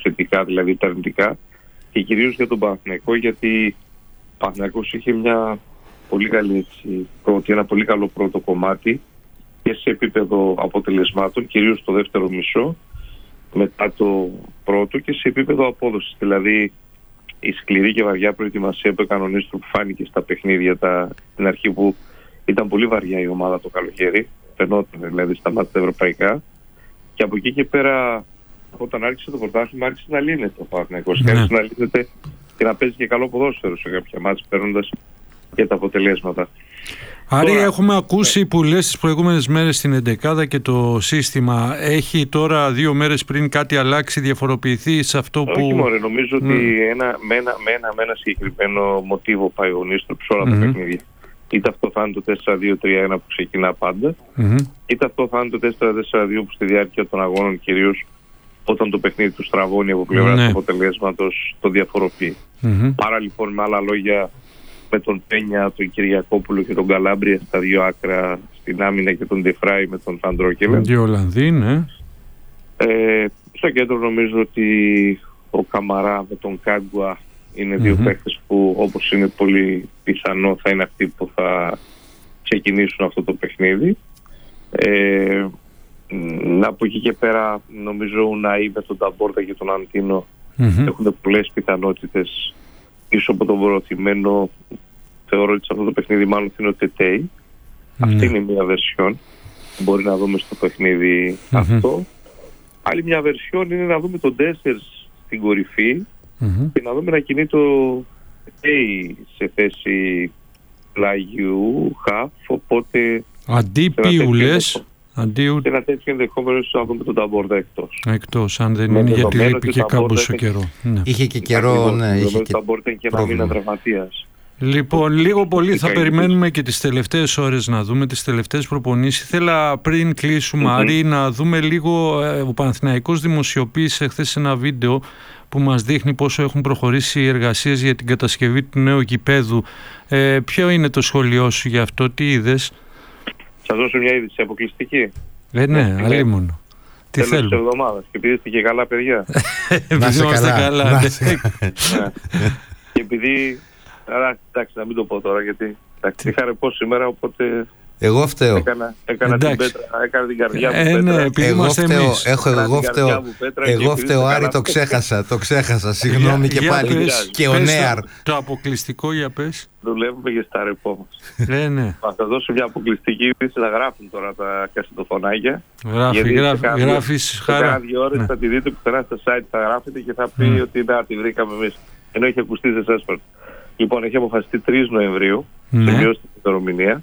θετικά, δηλαδή τα αρνητικά, και κυρίως για τον Παναθηναϊκό, γιατί ο Παναθηναϊκός είχε ένα πολύ καλό πρώτο κομμάτι και σε επίπεδο αποτελεσμάτων, κυρίως το δεύτερο μισό μετά το πρώτο, και σε επίπεδο απόδοσης. Δηλαδή η σκληρή και βαριά προετοιμασία που έκανε ο Νίστρου, που φάνηκε στα παιχνίδια στην αρχή, που ήταν πολύ βαριά η ομάδα το καλοκαίρι, φαινόταν δηλαδή στα μάτια τα ευρωπαϊκά, και από εκεί και πέρα όταν άρχισε το πρωτάθλημα άρχισε να λύνεται ο Παναθηναϊκός, άρχισε να λύνεται και να παίζει και καλό ποδόσφαιρο σε κάποια μάτια, παίρνοντας και τα αποτελέσματα. Άρη, έχουμε ακούσει που λες τις προηγούμενες μέρες στην εντεκάδα και το σύστημα. Έχει τώρα 2 μέρες πριν κάτι αλλάξει, διαφοροποιηθεί σε αυτό που... Όχι μωρέ, νομίζω ότι με ένα συγκεκριμένο μοτίβο πάει ο Νίστρου σε όλα τα παιχνίδια. Είτε αυτό θα είναι το 4-2-3-1 που ξεκινά πάντα, είτε αυτό θα είναι το 4-4-2 που στη διάρκεια των αγώνων, κυρίως όταν το παιχνίδι του στραβώνει από πλευρά του αποτελέσματος, το διαφοροποιεί. Άρα λοιπόν, με άλλα λόγια, με τον Πένια, τον Κυριακόπουλο και τον Καλάμπρια στα δύο άκρα στην άμυνα και τον Ντεφράι με τον Φαντρόκελεν. Δύο Ολλανδοί, ναι. Στο κέντρο νομίζω ότι ο Καμαρά με τον Κάγκουα είναι δύο παίκτες που, όπως είναι πολύ πιθανό, θα είναι αυτοί που θα ξεκινήσουν αυτό το παιχνίδι. Από εκεί και πέρα νομίζω ο Ναή με τον Ταμπόρτα και τον Αντίνο έχουν πολλές πιθανότητες πίσω από τον προωθημένο. Θεωρώ ότι σε αυτό το παιχνίδι μάλλον είναι ο Τετέι. Αυτή είναι μια βερσιόν που μπορεί να δούμε στο παιχνίδι αυτό. Άλλη μια βερσιόν είναι να δούμε τον Ντέσσερς στην κορυφή και να δούμε να κινεί το Τετέι σε θέση πλάγιου χαφ, οπότε αντί ποιου λες? Σε ένα τέτοιο ενδεχόμενο να δούμε τον Ταμπόρτα εκτός, αν δεν είναι, γιατί λείπει και κάμποσο καιρό. Είχε και καιρό, ναι. Ο Ταμπόρτα είναι και ένα μήνα τραυματίας. Λοιπόν, λίγο πολύ θα περιμένουμε και τις τελευταίες ώρες να δούμε τις τελευταίες προπονήσεις. Ήθελα πριν κλείσουμε, Άρη, να δούμε λίγο. Ο Παναθηναϊκός δημοσιοποίησε χθες ένα βίντεο που μας δείχνει πόσο έχουν προχωρήσει οι εργασίες για την κατασκευή του νέου γηπέδου. Ποιο είναι το σχόλιο σου γι' αυτό, τι είδες? Θα δώσω μια είδηση αποκλειστική. Ναι, αλίμονο. Τι θέλουμε. Τέλος της εβδομάδας. Και επειδή είστε και καλά παιδιά. Να είστε καλά. Και επειδή... εντάξει, να μην το πω τώρα, γιατί είχα ρεπό σήμερα, οπότε... Εγώ φταίω. Έκανα την πέτρα, έκανα την καρδιά μου πέτρα. Εγώ φταίω, Άρη, το ξέχασα. Συγγνώμη και πάλι. Και ο Νέαρ. Το αποκλειστικό, για πες. Δουλεύουμε και στα ρεπό μας. Ναι. Θα δώσω μια αποκλειστική είδηση, να γράφουν τώρα τα κασετοφωνάκια. Γράφεις χαρά. Σε 2 ώρες θα τη δείτε πουθενά στα site, θα γράφετε και θα πει ότι τη βρήκαμε εμείς. Ενώ έχει ακουστεί σε εσάς. Λοιπόν, έχει αποφασιστεί 3 Νοεμβρίου, σε μειώσει την ημερομηνία.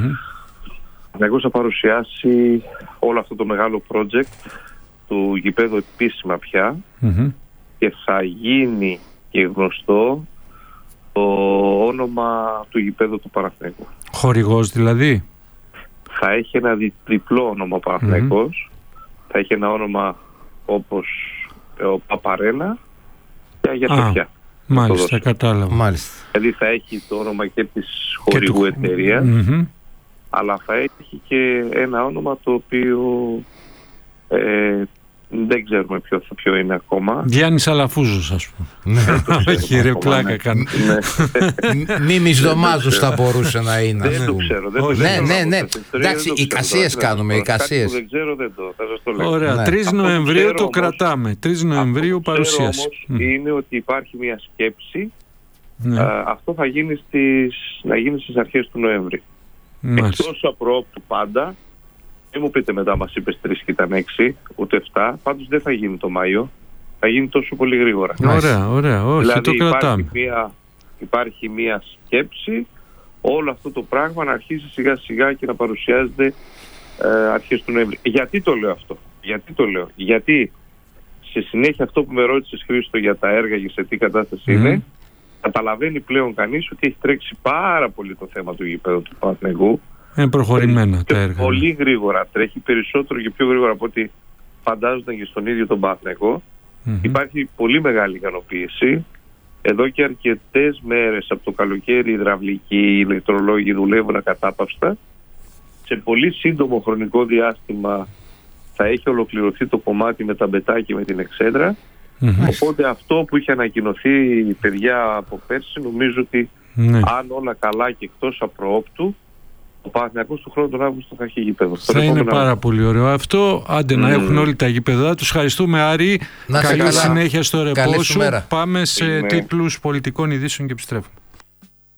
Εγώ θα παρουσιάσει όλο αυτό το μεγάλο project του γηπέδου επίσημα πια και θα γίνει και γνωστό το όνομα του γηπέδου του Παναθηναϊκού. Χορηγός δηλαδή? Θα έχει ένα διπλό όνομα ο Παναθηναϊκός. Θα έχει ένα όνομα όπως ο Παπαρένα και Αγία Σοφιά. Μάλιστα, κατάλαβα. Μάλιστα. Δηλαδή θα έχει το όνομα και της χορηγού εταιρείας, αλλά θα έχει και ένα όνομα το οποίο δεν ξέρουμε ποιο είναι ακόμα. Γιάννης Αλαφούζος, ας πούμε. Όχι ρε, πλάκα κάνει. Μίμης Δωμάζος θα μπορούσε να είναι. Δεν το ξέρω. Ναι. Εντάξει, εικασίες κάνουμε, εικασίες. Δεν ξέρω, θα σας το λέω. Ωραία, 3 Νοεμβρίου το κρατάμε. 3 Νοεμβρίου παρουσίαση. Όμως είναι ότι υπάρχει μια σκέψη. Αυτό θα γίνει στις αρχές του Νοέμβρη. Εκτός απρόπτου πάντα. Μην μου πείτε μετά, μας είπες 3 και ήταν 6, ούτε 7. Πάντως δεν θα γίνει το Μάιο. Θα γίνει τόσο πολύ γρήγορα. Ωραία. Όχι, δηλαδή, το κρατάμε. Υπάρχει μια σκέψη όλο αυτό το πράγμα να αρχίσει σιγά σιγά και να παρουσιάζεται αρχές του Νοέμβρη. Γιατί το λέω αυτό? Γιατί σε συνέχεια αυτό που με ρώτησες, Χρήστο, για τα έργα και σε τι κατάσταση είναι, καταλαβαίνει πλέον κανείς ότι έχει τρέξει πάρα πολύ το θέμα του γηπέδου του Παναθηναϊκού. Είναι προχωρημένα τα έργα. Πολύ γρήγορα τρέχει, περισσότερο και πιο γρήγορα από ό,τι φαντάζονταν και στον ίδιο τον Παναθηναϊκό. Υπάρχει πολύ μεγάλη ικανοποίηση. Εδώ και αρκετές μέρες από το καλοκαίρι οι υδραυλικοί, οι ηλεκτρολόγοι δουλεύουν ακατάπαυστα. Σε πολύ σύντομο χρονικό διάστημα θα έχει ολοκληρωθεί το κομμάτι με τα μπετάκια, με την εξέδρα Οπότε αυτό που είχε ανακοινωθεί η παιδιά από πέρσι, νομίζω ότι αν όλα καλά και εκτός απροόπτου, ο Παναθηναϊκός του χρόνου τον Αύγουστο θα έχει γήπεδο. Θα είναι πάρα πολύ ωραίο αυτό. Άντε να έχουν όλοι τα γήπεδα. Τους ευχαριστούμε, Άρη. Καλή συνέχεια στο ρεπό σου. Πάμε σε τίτλους πολιτικών ειδήσεων και επιστρέφουμε.